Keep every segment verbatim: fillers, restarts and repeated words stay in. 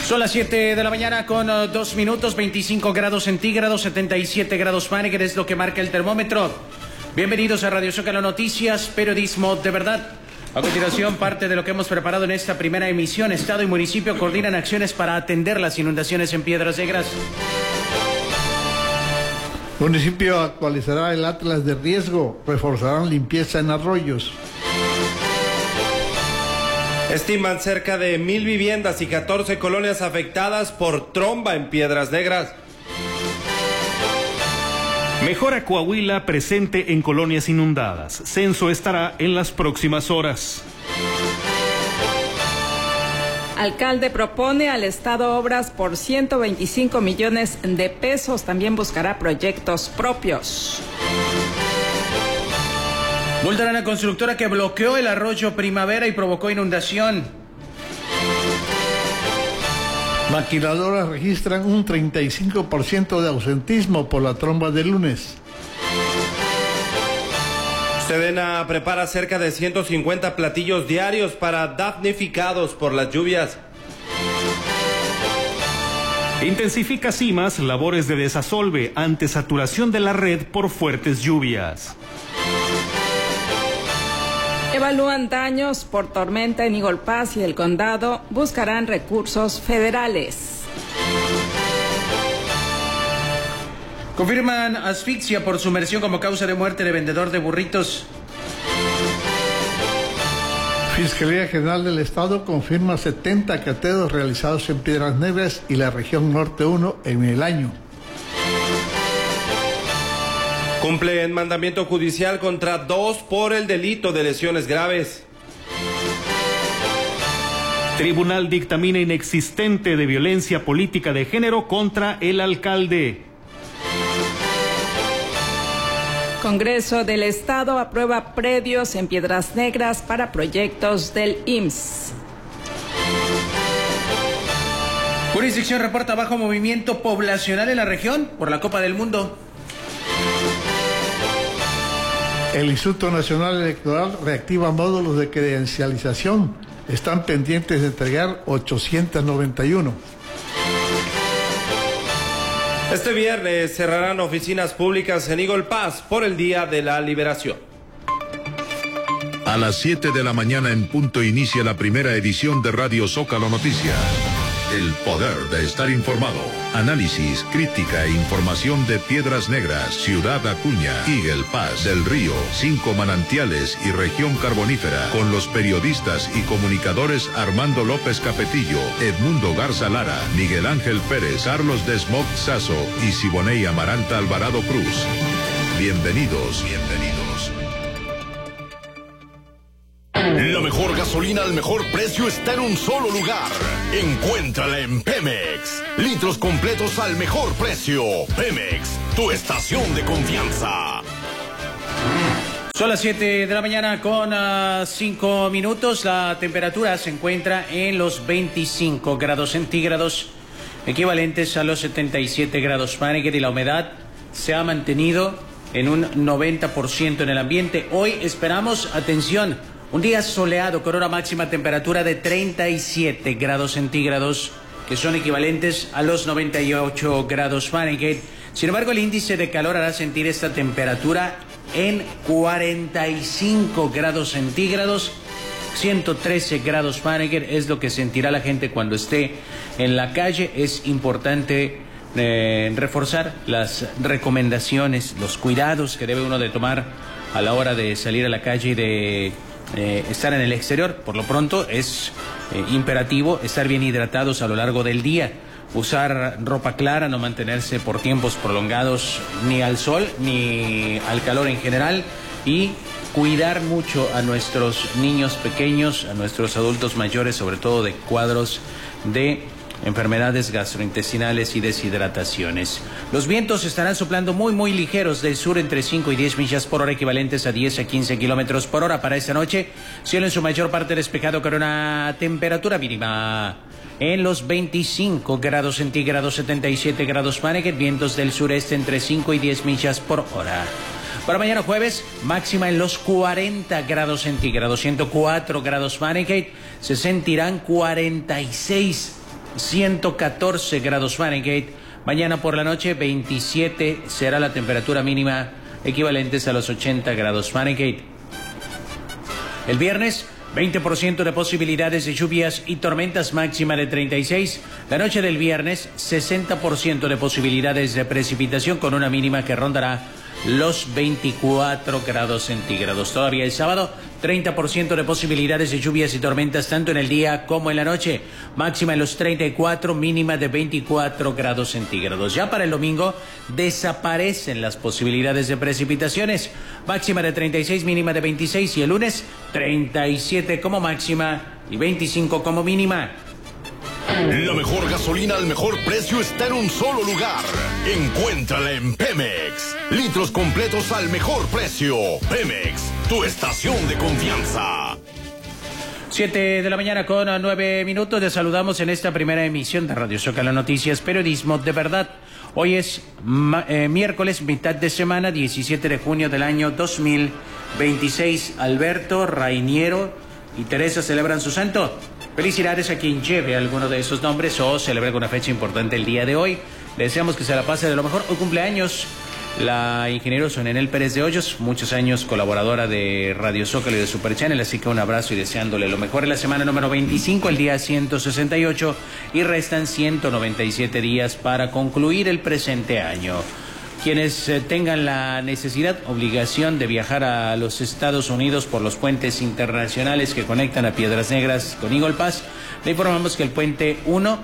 Son las siete de la mañana con uh, dos minutos, veinticinco grados centígrados, setenta y siete grados Fahrenheit es lo que marca el termómetro. Bienvenidos a Radio Zócalo Noticias, periodismo de verdad. A continuación, parte de lo que hemos preparado en esta primera emisión. Estado y municipio coordinan acciones para atender las inundaciones en Piedras Negras. Municipio actualizará el atlas de riesgo, reforzarán limpieza en arroyos. Estiman cerca de mil viviendas y catorce colonias afectadas por tromba en Piedras Negras. Mejora Coahuila presente en colonias inundadas. Censo estará en las próximas horas. Alcalde propone al Estado obras por ciento veinticinco millones de pesos. También buscará proyectos propios. Multarán a constructora que bloqueó el arroyo Primavera y provocó inundación. Maquiladoras registran un treinta y cinco por ciento de ausentismo por la tromba de lunes. Sedena prepara cerca de ciento cincuenta platillos diarios para damnificados por las lluvias. Intensifica CIMAS labores de desasolve ante saturación de la red por fuertes lluvias. Evalúan daños por tormenta en Eagle Pass y el condado. Buscarán recursos federales. Confirman asfixia por sumersión como causa de muerte de vendedor de burritos. Fiscalía General del Estado confirma setenta cateos realizados en Piedras Negras y la región Norte uno en el año. Cumplen mandamiento judicial contra dos por el delito de lesiones graves. Tribunal dictamina inexistente de violencia política de género contra el alcalde. Congreso del Estado aprueba predios en Piedras Negras para proyectos del I M S S. Jurisdicción reporta bajo movimiento poblacional en la región por la Copa del Mundo. El Instituto Nacional Electoral reactiva módulos de credencialización. Están pendientes de entregar ochocientos noventa y uno. Este viernes cerrarán oficinas públicas en Eagle Pass por el Día de la Liberación. A las siete de la mañana en punto inicia la primera edición de Radio Zócalo Noticias. El poder de estar informado. Análisis, crítica e información de Piedras Negras, Ciudad Acuña, Eagle Pass, Del Río, Cinco Manantiales y Región Carbonífera. Con los periodistas y comunicadores Armando López Capetillo, Edmundo Garza Lara, Miguel Ángel Pérez, Carlos Desmoc Sazo y Siboney Amaranta Alvarado Cruz. Bienvenidos, bienvenidos. La mejor gasolina al mejor precio está en un solo lugar. Encuéntrala en Pemex. Litros completos al mejor precio. Pemex, tu estación de confianza. Son las siete de la mañana con uh, cinco minutos. La temperatura se encuentra en los veinticinco grados centígrados, equivalentes a los setenta y siete grados Fahrenheit, y la humedad se ha mantenido en un noventa por ciento en el ambiente. Hoy esperamos, atención, un día soleado con una máxima temperatura de treinta y siete grados centígrados, que son equivalentes a los noventa y ocho grados Fahrenheit. Sin embargo, el índice de calor hará sentir esta temperatura en cuarenta y cinco grados centígrados, ciento trece grados Fahrenheit es lo que sentirá la gente cuando esté en la calle. Es importante eh, reforzar las recomendaciones, los cuidados que debe uno de tomar a la hora de salir a la calle y de Eh, estar en el exterior. Por lo pronto es eh, imperativo estar bien hidratados a lo largo del día, usar ropa clara, no mantenerse por tiempos prolongados ni al sol ni al calor en general, y cuidar mucho a nuestros niños pequeños, a nuestros adultos mayores, sobre todo de cuadros de enfermedades gastrointestinales y deshidrataciones. Los vientos estarán soplando muy muy ligeros del sur entre cinco y diez millas por hora, equivalentes a diez a quince kilómetros por hora para esta noche. Cielo en su mayor parte despejado con una temperatura mínima en los veinticinco grados centígrados, setenta y siete grados Fahrenheit, vientos del sureste entre cinco y diez millas por hora. Para mañana jueves, máxima en los cuarenta grados centígrados, ciento cuatro grados Fahrenheit, se sentirán cuarenta y seis ciento catorce grados Fahrenheit. Mañana por la noche, veintisiete será la temperatura mínima, equivalentes a los ochenta grados Fahrenheit. El viernes, veinte por ciento de posibilidades de lluvias y tormentas, máxima de treinta y seis. La noche del viernes, sesenta por ciento de posibilidades de precipitación con una mínima que rondará los veinticuatro grados centígrados. Todavía el sábado, treinta por ciento de posibilidades de lluvias y tormentas tanto en el día como en la noche. Máxima en los treinta y cuatro, mínima de veinticuatro grados centígrados. Ya para el domingo desaparecen las posibilidades de precipitaciones. Máxima de treinta y seis, mínima de veintiséis. Y el lunes, treinta y siete como máxima y veinticinco como mínima. La mejor gasolina al mejor precio está en un solo lugar. Encuéntrala en Pemex. Litros completos al mejor precio. Pemex, tu estación de confianza. Siete de la mañana con nueve minutos. Te saludamos en esta primera emisión de Radio Zócalo Noticias, periodismo de verdad. Hoy es eh, miércoles, mitad de semana, diecisiete de junio del año dos mil veintiséis. Alberto, Rainiero y Teresa celebran su santo. Felicidades a quien lleve alguno de esos nombres o celebre una fecha importante el día de hoy. Le deseamos que se la pase de lo mejor. Hoy cumpleaños la ingeniero Sonenel Pérez de Hoyos, muchos años colaboradora de Radio Zócalo y de Super Channel, así que un abrazo y deseándole lo mejor en la semana número veinticinco, el día ciento sesenta y ocho, y restan ciento noventa y siete días para concluir el presente año. Quienes eh, tengan la necesidad, obligación de viajar a los Estados Unidos por los puentes internacionales que conectan a Piedras Negras con Eagle Pass, le informamos que el puente uno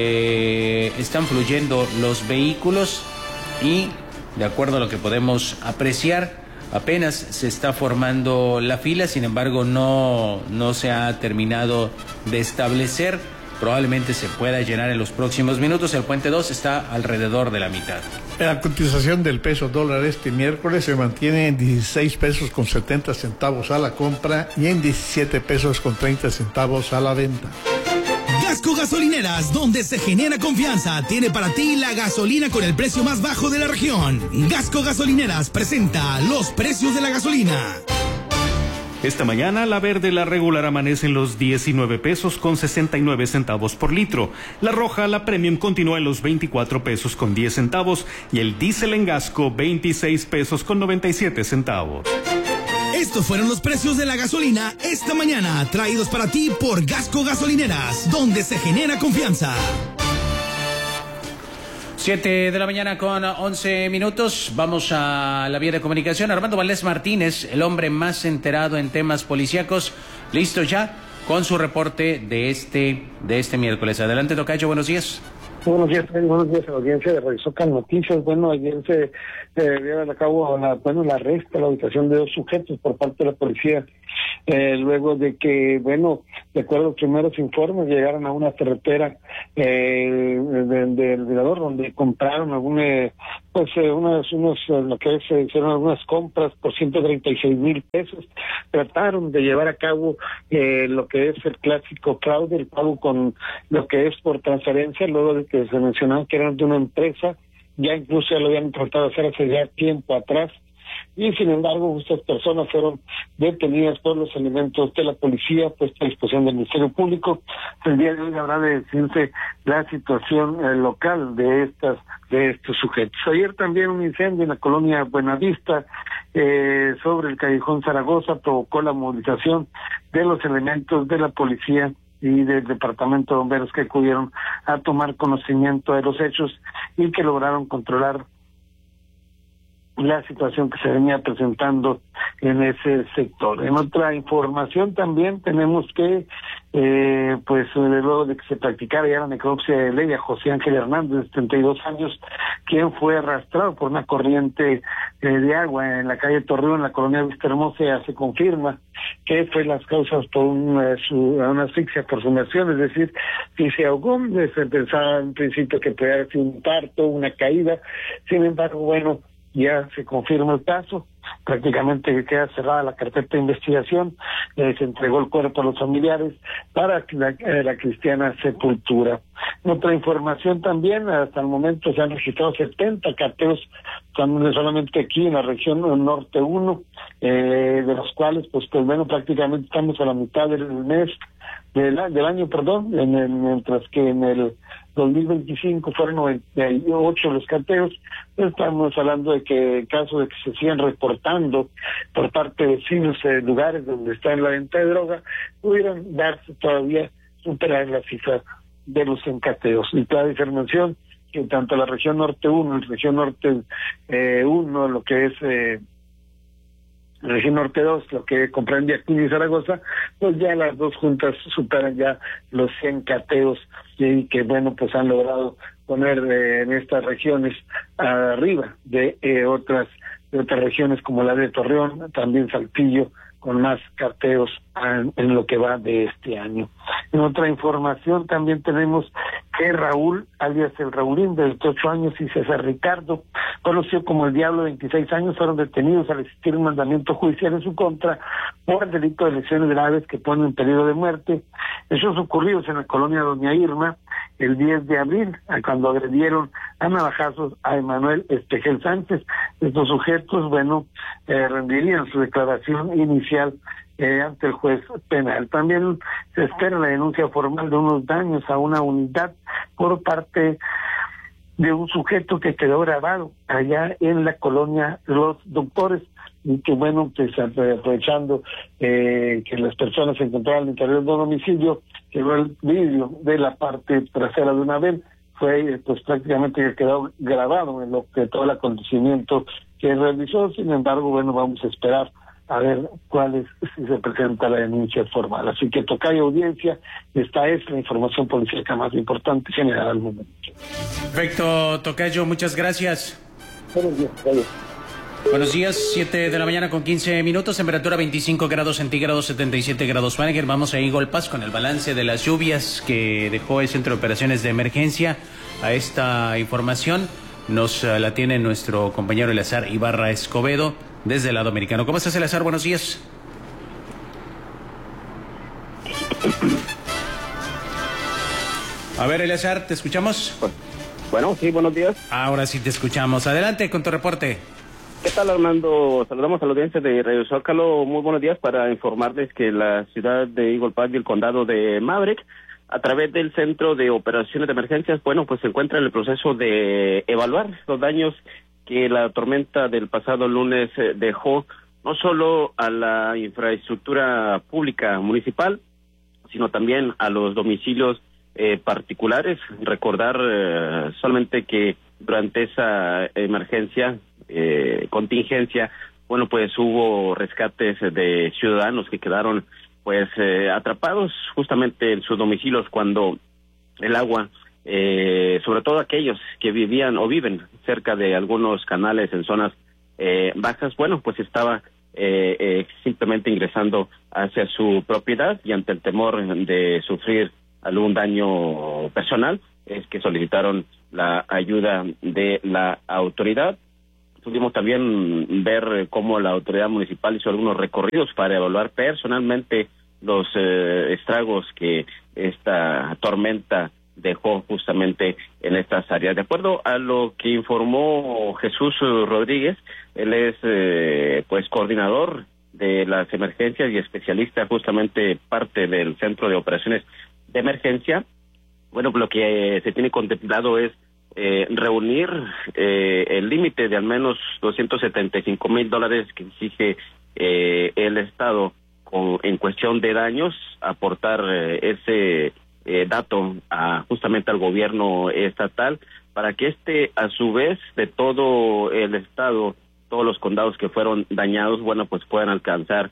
eh, están fluyendo los vehículos y, de acuerdo a lo que podemos apreciar, apenas se está formando la fila. Sin embargo, no, no se ha terminado de establecer. Probablemente se pueda llenar en los próximos minutos. El puente dos está alrededor de la mitad. La cotización del peso dólar este miércoles se mantiene en dieciséis pesos con setenta centavos a la compra y en diecisiete pesos con treinta centavos a la venta. Gasco Gasolineras, donde se genera confianza, tiene para ti la gasolina con el precio más bajo de la región. Gasco Gasolineras presenta los precios de la gasolina. Esta mañana la verde, la regular, amanece en los diecinueve pesos con sesenta y nueve centavos por litro. La roja, la premium, continúa en los veinticuatro pesos con diez centavos y el diésel en Gasco, veintiséis pesos con noventa y siete centavos. Estos fueron los precios de la gasolina esta mañana, traídos para ti por Gasco Gasolineras, donde se genera confianza. Siete de la mañana con once minutos. Vamos a la vía de comunicación. Armando Valdés Martínez, el hombre más enterado en temas policíacos, listo ya con su reporte de este, de este miércoles. Adelante, tocayo, buenos días. Buenos días, buenos días a la audiencia de Radio Zócalo Noticias. Bueno, ayer se eh, lleva a cabo la, bueno, la arresto, la ubicación de dos sujetos por parte de la policía, eh, luego de que, bueno, de acuerdo a los primeros informes, llegaron a una carretera eh, del de, de Mirador, donde compraron algún, eh, pues, eh, unos, unos, lo que es, eh, hicieron algunas compras por ciento treinta y seis mil pesos. Trataron de llevar a cabo eh, lo que es el clásico fraude, el pago con lo que es por transferencia, luego de que se mencionaba que eran de una empresa, ya incluso ya lo habían tratado de hacer hace ya tiempo atrás, y sin embargo estas personas fueron detenidas por los elementos de la policía, puesta a disposición del Ministerio Público. El día de hoy habrá de decirse la situación eh, local de estas de estos sujetos. Ayer también un incendio en la colonia Buenavista, eh, sobre el callejón Zaragoza, provocó la movilización de los elementos de la policía y del Departamento de Bomberos, que acudieron a tomar conocimiento de los hechos y que lograron controlar la situación que se venía presentando en ese sector. En otra información también tenemos que, eh, pues luego de que se practicara ya la necropsia de ley a José Ángel Hernández, de setenta y dos años, quien fue arrastrado por una corriente eh, de agua en la calle Torreón, en la colonia Vista Hermosa, ya se confirma que fue las causas por una, su, una asfixia por sumersión, es decir, si se ahogó, se pensaba en principio que podía haber sido un parto, una caída. Sin embargo, bueno, ya se confirma el caso, prácticamente queda cerrada la carpeta de investigación, eh, se entregó el cuerpo a los familiares para la, eh, la cristiana sepultura. En otra información también, hasta el momento se han registrado setenta cateos, también solamente aquí en la región norte uno, eh, de los cuales, pues, pues bueno, prácticamente estamos a la mitad del mes, del, del año, perdón, en el, mientras que en el dos mil veinticinco fueron noventa y ocho los cateos. Estamos hablando de que en caso de que se sigan reportando por parte de vecinos de lugares donde está en la venta de droga, pudieran darse todavía, superar la cifra de los encateos. Y toda información que tanto la región norte uno, la región norte eh, uno, lo que es eh, la región norte dos, lo que comprende Acuña y Zaragoza, pues ya las dos juntas superan ya los cien cateos y que bueno, pues han logrado poner eh, en estas regiones arriba de eh, otras de otras regiones como la de Torreón, también Saltillo, con más cateos en, en lo que va de este año. En otra información también tenemos que Raúl, alias el Raulín, de veintiocho años, y César Ricardo, conocido como el Diablo, de veintiséis años, fueron detenidos al existir un mandamiento judicial en su contra por el delito de lesiones graves que ponen en peligro de muerte. Hechos ocurridos en la colonia Doña Irma el diez de abril, cuando agredieron a navajazos a Emanuel Espejel Sánchez. Estos sujetos, bueno, eh, rendirían su declaración inicial eh, ante el juez penal. También se espera la denuncia formal de unos daños a una unidad por parte de un sujeto que quedó grabado allá en la colonia Los Doctores, y que bueno, pues aprovechando eh, que las personas se encontraban al interior de un domicilio, quedó el vidrio de la parte trasera de una ven, fue pues prácticamente que quedó grabado en lo que todo el acontecimiento que realizó. Sin embargo, bueno, vamos a esperar a ver cuál es, si se presenta la denuncia formal. Así que tocayo audiencia, esta es la información policíaca más importante generada al momento. Perfecto, tocayo, muchas gracias. Buenos días, gracias. Buenos días, siete de la mañana con quince minutos, temperatura veinticinco grados centígrados, setenta y siete grados Fahrenheit. Vamos a Eagle Pass con el balance de las lluvias que dejó el Centro de Operaciones de Emergencia. A esta información nos uh, la tiene nuestro compañero Eleazar Ibarra Escobedo desde el lado americano. ¿Cómo estás, Eleazar? Buenos días. A ver, Eleazar, ¿te escuchamos? Bueno, sí, buenos días. Ahora sí te escuchamos. Adelante con tu reporte. ¿Qué tal, Armando? Saludamos a la audiencia de Radio Zócalo. Muy buenos días para informarles que la ciudad de Eagle Pass y el condado de Maverick, a través del Centro de Operaciones de Emergencias, bueno, pues se encuentra en el proceso de evaluar los daños que la tormenta del pasado lunes dejó no solo a la infraestructura pública municipal, sino también a los domicilios eh, particulares. Recordar eh, solamente que durante esa emergencia, eh, contingencia, bueno, pues hubo rescates de ciudadanos que quedaron pues eh, atrapados justamente en sus domicilios cuando el agua, eh, sobre todo aquellos que vivían o viven cerca de algunos canales en zonas eh, bajas, bueno, pues estaba eh, eh, simplemente ingresando hacia su propiedad, y ante el temor de sufrir algún daño personal es que solicitaron la ayuda de la autoridad. Pudimos también ver cómo la autoridad municipal hizo algunos recorridos para evaluar personalmente los eh, estragos que esta tormenta dejó justamente en estas áreas. De acuerdo a lo que informó Jesús Rodríguez, él es eh, pues coordinador de las emergencias y especialista, justamente parte del Centro de Operaciones de Emergencia. Bueno, lo que eh, se tiene contemplado es Eh, reunir eh, el límite de al menos doscientos setenta y cinco mil dólares que exige eh, el Estado con, en cuestión de daños, aportar eh, ese eh, dato a, justamente al gobierno estatal, para que este, a su vez, de todo el Estado, todos los condados que fueron dañados, bueno, pues puedan alcanzar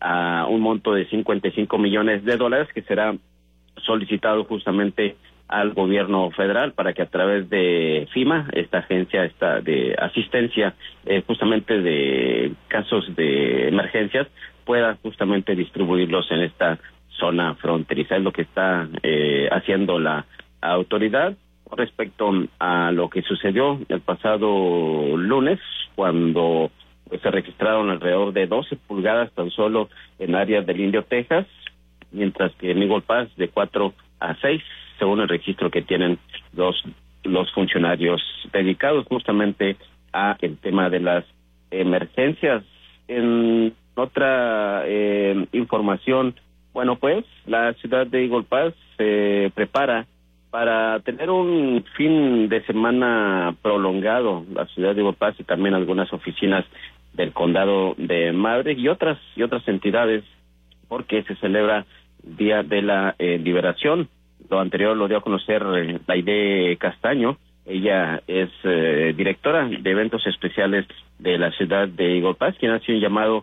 a un monto de cincuenta y cinco millones de dólares que será solicitado justamente al gobierno federal para que a través de FEMA, esta agencia esta de asistencia eh, justamente de casos de emergencias, pueda justamente distribuirlos en esta zona fronteriza. Es lo que está eh, haciendo la autoridad. Con respecto a lo que sucedió el pasado lunes, cuando pues, se registraron alrededor de doce pulgadas tan solo en áreas del Indio, Texas, mientras que en Eagle Pass de cuatro a seis, según el registro que tienen los los funcionarios dedicados justamente a el tema de las emergencias. En otra eh, información, bueno, pues la ciudad de Eagle Pass se prepara para tener un fin de semana prolongado, la ciudad de Eagle Pass y también algunas oficinas del condado de Maverick y otras y otras entidades, porque se celebra Día de la eh, Liberación. Lo anterior lo dio a conocer eh, Laide Castaño. Ella es eh, directora de eventos especiales de la ciudad de Eagle Pass, quien hace un llamado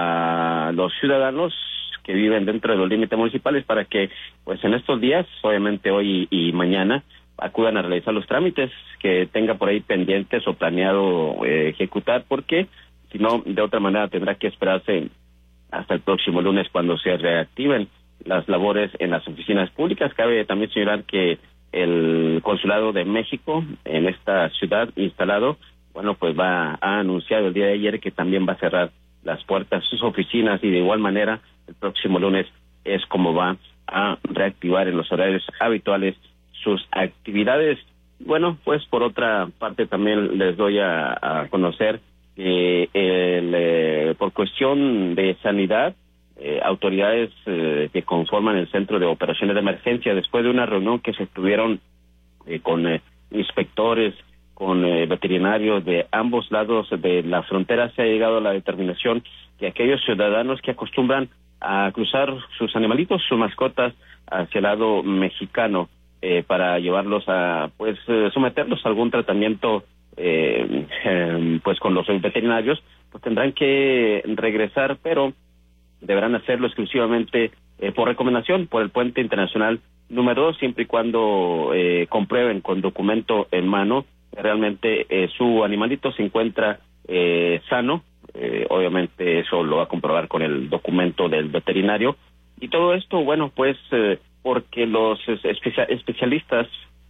a los ciudadanos que viven dentro de los límites municipales para que, pues en estos días, obviamente hoy y, y mañana, acudan a realizar los trámites que tenga por ahí pendientes o planeado eh, ejecutar, porque si no, de otra manera tendrá que esperarse hasta el próximo lunes cuando se reactiven las labores en las oficinas públicas. Cabe también señalar que el Consulado de México en esta ciudad instalado, bueno, pues va a anunciar el día de ayer que también va a cerrar las puertas sus oficinas y de igual manera el próximo lunes es como va a reactivar en los horarios habituales sus actividades. Bueno, pues por otra parte también les doy a, a conocer que el, eh, por cuestión de sanidad, eh, autoridades eh, que conforman el Centro de Operaciones de Emergencia, después de una reunión que se tuvieron eh, con eh, inspectores, con eh, veterinarios de ambos lados de la frontera, se ha llegado a la determinación que aquellos ciudadanos que acostumbran a cruzar sus animalitos, sus mascotas, hacia el lado mexicano, eh, para llevarlos a, pues, eh, someterlos a algún tratamiento Eh, eh, pues con los veterinarios, pues tendrán que regresar, pero deberán hacerlo exclusivamente eh, por recomendación por el puente internacional número dos, siempre y cuando eh, comprueben con documento en mano que realmente eh, su animalito se encuentra eh, sano. Eh, obviamente eso lo va a comprobar con el documento del veterinario, y todo esto, bueno, pues eh, porque los especia- especialistas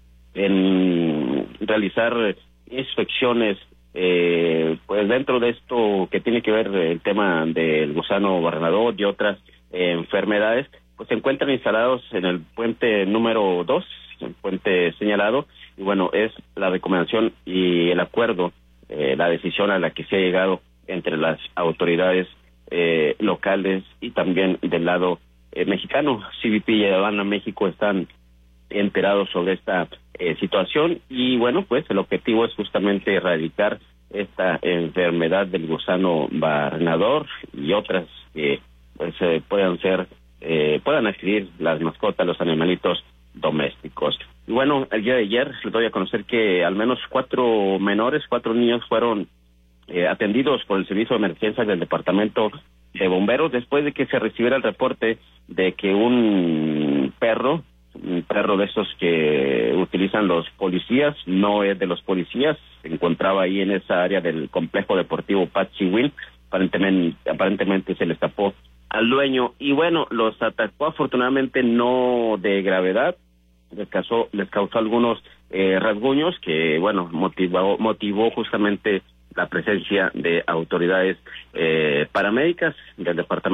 en realizar inspecciones, eh, pues dentro de esto que tiene que ver el tema del gusano barrenador y otras eh, enfermedades, pues se encuentran instalados en el puente número dos, el puente señalado, y bueno, es la recomendación y el acuerdo, eh, la decisión a la que se ha llegado entre las autoridades eh, locales y también del lado eh, mexicano. C B P y Aduana México están enterados sobre esta eh, situación y bueno, pues el objetivo es justamente erradicar esta enfermedad del gusano barrenador y otras que pues eh, puedan ser eh, puedan adquirir las mascotas, los animalitos domésticos. Y bueno, el día de ayer les doy a conocer que al menos cuatro menores, cuatro niños fueron eh, atendidos por el servicio de emergencias del departamento de bomberos después de que se recibiera el reporte de que un perro un perro de esos que utilizan los policías, no es de los policías, se encontraba ahí en esa área del complejo deportivo Pachihuil, aparentemente, aparentemente se le escapó al dueño, y bueno, los atacó afortunadamente no de gravedad, les causó, les causó algunos eh, rasguños que, bueno, motivó, motivó justamente la presencia de autoridades eh, paramédicas del departamento